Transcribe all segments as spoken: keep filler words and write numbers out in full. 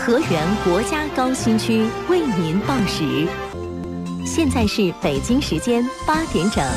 河源国家高新区为您报时。现在是北京时间八点整。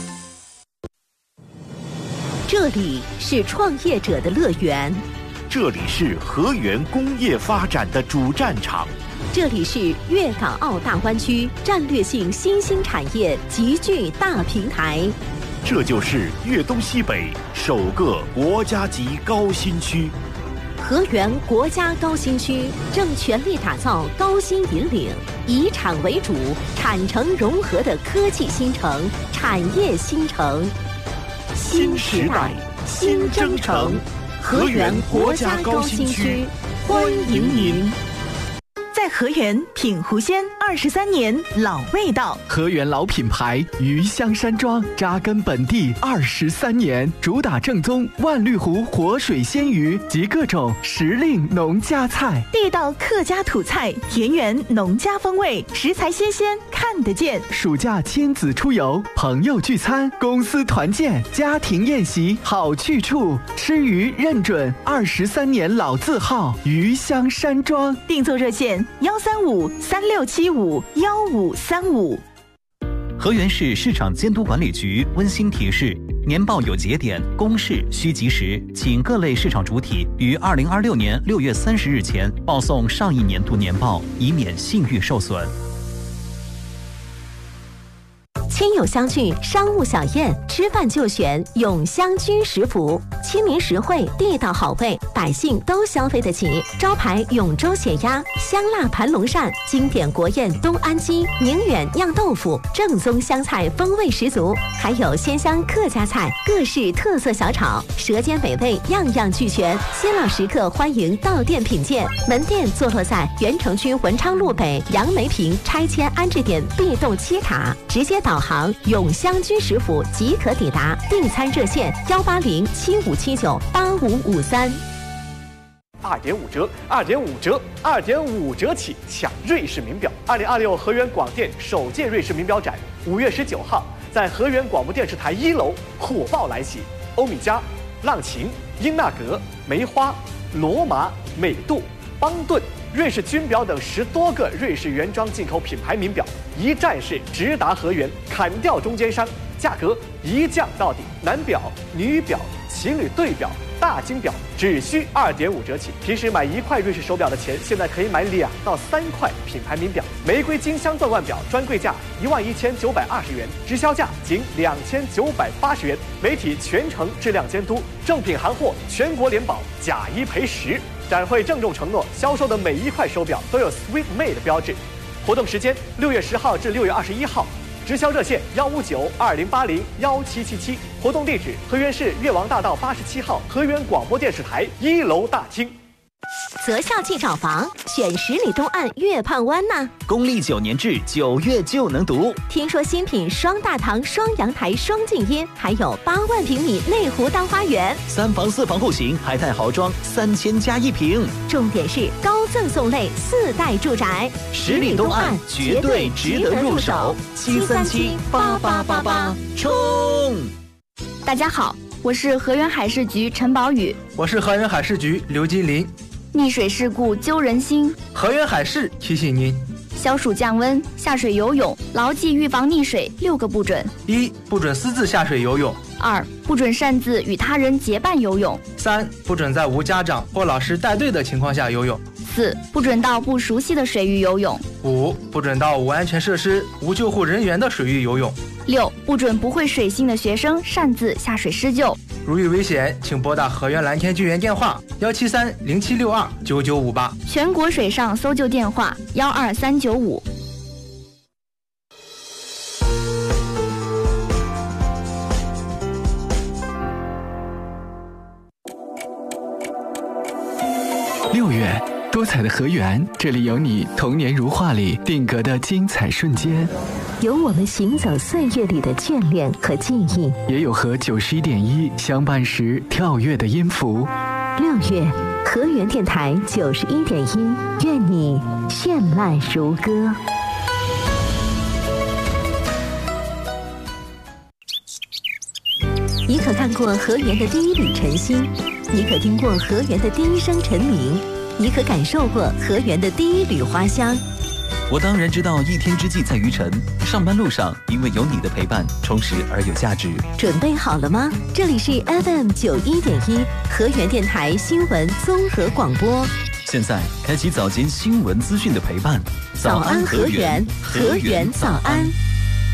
这里是创业者的乐园， 这里是河源工业发展的主战场， 这里是粤港澳大湾区战略性新兴产业集聚大平台， 这就是粤东西北首个国家级高新区。 河源国家高新区正全力打造高新引领、以产为主、产城融合的科技新城、产业新城。 新时代，新征程，河源国家高新区，欢迎您。 在河源品湖鲜二十三年老味道， 河源老品牌鱼香山庄扎根本地二十三年，主打正宗万绿湖活水鲜鱼及各种时令农家菜， 地道客家土菜，田园农家风味，食材新鲜看得见。 暑假亲子出游、朋友聚餐、公司团建、家庭宴席好去处，吃鱼认准二十三年老字号鱼香山庄。 订座热线幺三五三六七五幺五三五。 河源市市场监督管理局温馨提示：年报有节点，公示需及时，请各类市场主体于二零二六年六月三十日前报送上一年度年报，以免信誉受损。 亲友相聚，商务小宴，吃饭就选永香居食府，亲民实惠，地道好味，百姓都消费得起。招牌永州血鸭、香辣盘龙鳝，经典国宴东安鸡、宁远酿豆腐，正宗湘菜风味十足，还有鲜香客家菜，各式特色小炒，舌尖美味样样俱全。新老食客欢迎到店品鉴。门店坐落在原城区文昌路北杨梅坪拆迁安置点 B 栋七卡，直接导航永香居食府即可抵达。订餐热线幺八零七五七九八五五三。 二点五折，二点五折，二点五折起抢瑞士名表！二零二六河源广电首届瑞士名表展，五月十九号在河源广播电视台一楼火爆来袭。欧米茄、浪琴、英纳格、梅花、罗马、美度、邦顿、瑞士军表等十多个瑞士原装进口品牌名表，一站式直达河源，砍掉中间商，价格一降到底。男表、女表、情侣对表、大金表只需二点五折起。平时买一块瑞士手表的钱，现在可以买两到三块品牌名表。玫瑰金镶钻腕表专柜价一万一千九百二十元，直销价仅两千九百八十元。媒体全程质量监督，正品行货全国联保，假一赔十。展会郑重承诺，销售的每一块手表都有 Sweet Made 标志。活动时间六月十号至六月二十一号，直销热线幺五九二零八零幺七七七。活动地址：河源市越王大道八十七号河源广播电视台一楼大厅。 择校即找房，选十里东岸月畔湾呐。 公历九年制，九月就能读。 听说新品双大堂、双阳台、双静音，还有八万平米内湖大花园， 三房四房户型，海泰豪装，三千加一平。 重点是高赠送类四代住宅， 十里东岸绝对值得入手。七三七八八八八，冲！ 大家好，我是河源海事局陈宝宇， 我是河源海事局刘金林。 溺水事故揪人心， 河源海事提醒您： 消暑降温，下水游泳，牢记预防溺水六个不准： 一、不准私自下水游泳； 二、不准擅自与他人结伴游泳； 三、不准在无家长或老师带队的情况下游泳； 四、不准到不熟悉的水域游泳； 五、不准到无安全设施、无救护人员的水域游泳； 六、不准不会水性的学生擅自下水施救。 如遇危险，请拨打河源蓝天救援电话幺七三零七六二九九五八， 全国水上搜救电话幺二三九五。 六月，多彩的河源，这里有你童年如画里定格的精彩瞬间， 有我们行走岁月里的眷恋和记忆， 也有和九十一点一相伴时跳跃的音符。 六月，河源电台九十一点一，愿你绚烂如歌。你可看过河源的第一缕晨曦，你可听过河源的第一声晨鸣， 你可感受过河源的第一缕花香？ 我当然知道一天之计在于晨，上班路上因为有你的陪伴，充实而有价值。 准备好了吗？这里是 F M 九一点一河源电台新闻综合广播。 现在开启早间新闻资讯的陪伴， 早安河源，河源早安。